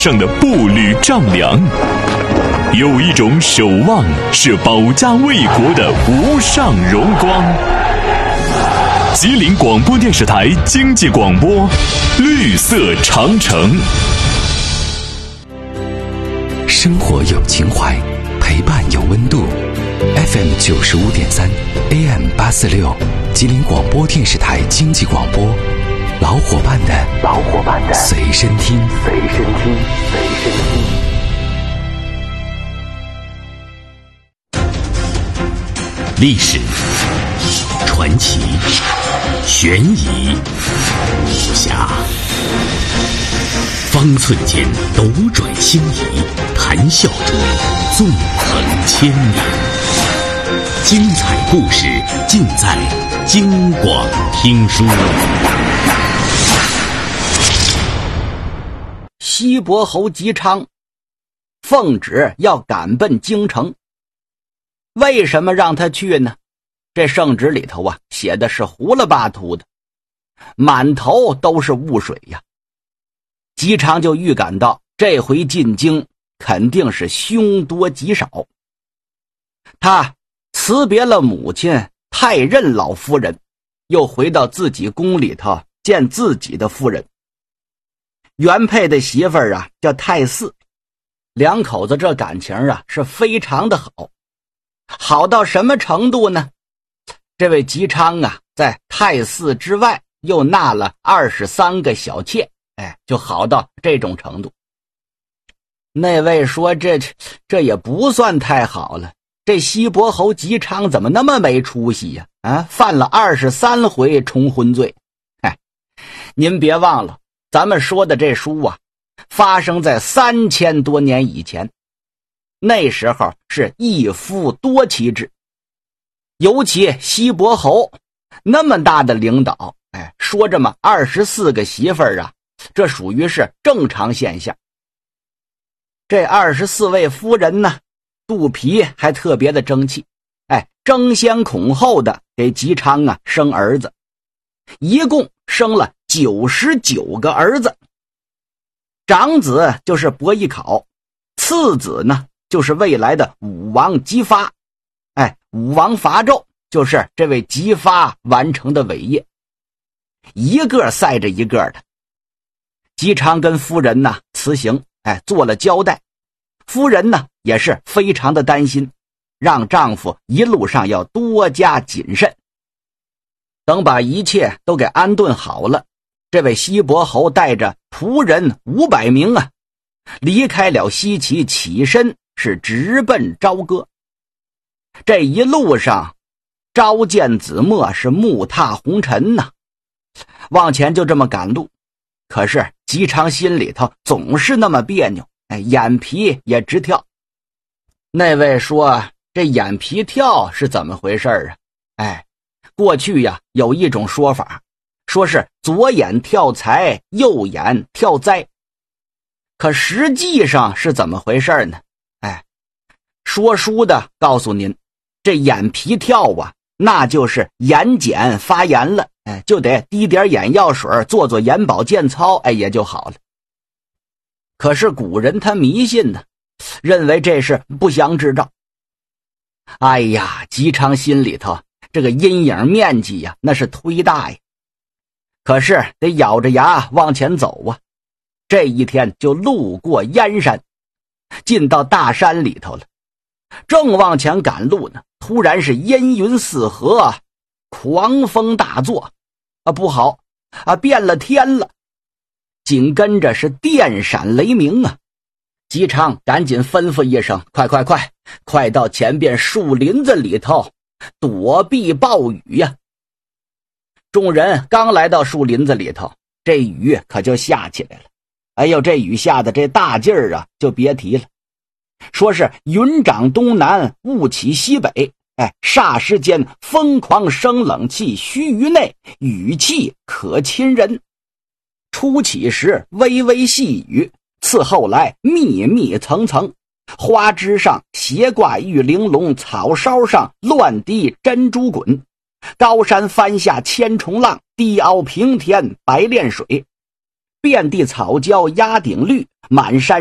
上的步履丈量。有一种守望是保家卫国的无上荣光。吉林广播电视台经济广播，绿色长城。 生活有情怀，陪伴有温度。FM 95.3 AM 846，吉林广播电视台经济广播，老伙伴的随身听。 历史、传奇、悬疑、武侠，方寸间斗转星移，谈笑中纵横千年。精彩故事尽在京广听书。 西伯侯姬昌奉旨要赶奔京城，为什么让他去呢？这圣旨里头写的是胡了八涂的，满头都是雾水呀。姬昌就预感到这回进京肯定是凶多吉少。他辞别了母亲太任老夫人，又回到自己宫里头见自己的夫人。原配的媳妇儿叫太姒，两口子这感情是非常的好。好到什么程度呢？这位姬昌在太姒之外又纳了23个小妾，就好到这种程度。那位说这也不算太好了，这西伯侯姬昌怎么那么没出息呀？犯了23回重婚罪。您别忘了，咱们说的这书发生在3000多年以前，那时候是一夫多妻制，尤其西伯侯那么大的领导，说这么24个媳妇儿这属于是正常现象。这24位夫人呢，肚皮还特别的争气，争先恐后的给姬昌生儿子，一共生了99个儿子。长子就是伯邑考，次子呢就是未来的武王姬发，武王伐纣就是这位姬发完成的伟业，一个赛着一个的。姬昌跟夫人辞行，做了交代。夫人也是非常的担心，让丈夫一路上要多加谨慎。等把一切都给安顿好了，这位西伯侯带着仆人500名离开了西岐，起身是直奔朝歌。这一路上召见子墨是目踏红尘往前就这么赶路。可是姬昌心里头总是那么别扭，眼皮也直跳。那位说这眼皮跳是怎么回事过去有一种说法，说是左眼跳财，右眼跳灾。可实际上是怎么回事呢？说书的告诉您，这眼皮跳那就是眼睑发炎了，就得滴点眼药水，做眼保健操，也就好了。可是古人他迷信认为这是不祥之兆。姬昌心里头这个阴影面积那是忒大呀。可是得咬着牙往前走这一天就路过燕山，进到大山里头了。正往前赶路呢，突然是烟云四合，狂风大作，不好变了天了。紧跟着是电闪雷鸣姬昌赶紧吩咐一声，快到前边树林子里头躲避暴雨呀。众人刚来到树林子里头，这雨可就下起来了。这雨下的这大劲儿就别提了。说是云长东南，雾起西北，霎时间疯狂生冷气，须臾内雨气可亲人。初起时微微细雨，次后来密密层层，花枝上斜挂玉玲珑，草梢上乱滴珍珠滚。高山翻下千重浪，低凹平天白练水。遍地草椒压顶绿， 满山